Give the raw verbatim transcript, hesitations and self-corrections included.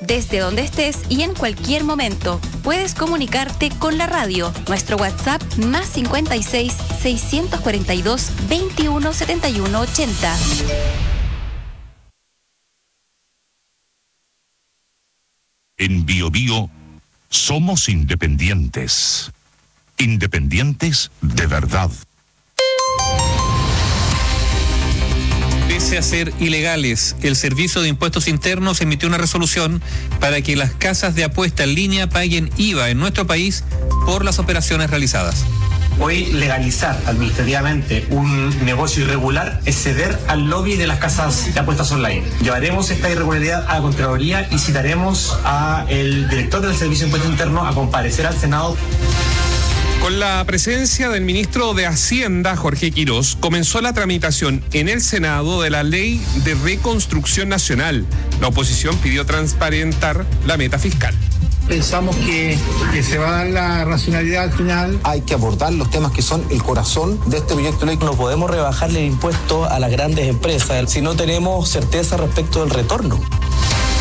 desde donde estés y en cualquier momento. Puedes comunicarte con la radio. Nuestro WhatsApp más cincuenta y seis, seiscientos cuarenta y dos, veintiuno setenta y uno ochenta. En Bio Bio somos independientes. Independientes de verdad. Pese a ser ilegales, el Servicio de Impuestos Internos emitió una resolución para que las casas de apuesta en línea paguen I V A en nuestro país por las operaciones realizadas. Hoy legalizar administrativamente un negocio irregular es ceder al lobby de las casas de apuestas online. Llevaremos esta irregularidad a la Contraloría y citaremos al director del Servicio de Impuestos Internos a comparecer al Senado. Con la presencia del ministro de Hacienda, Jorge Quirós, comenzó la tramitación en el Senado de la Ley de Reconstrucción Nacional. La oposición pidió transparentar la meta fiscal. Pensamos que, que se va a dar la racionalidad al final. Hay que abordar los temas que son el corazón de este proyecto de ley. No podemos rebajarle el impuesto a las grandes empresas si no tenemos certeza respecto del retorno.